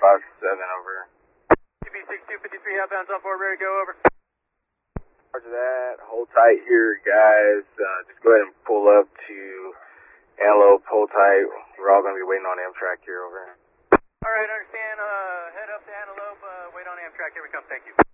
7, over. TB6253 outbound on board, ready to go, over. Roger that. Hold tight here, guys. Just go ahead and pull up to Antelope. Hold tight. We're all going to be waiting on Amtrak here, over. All right, understand. Head up to Antelope. Wait on Amtrak. Here we come. Thank you.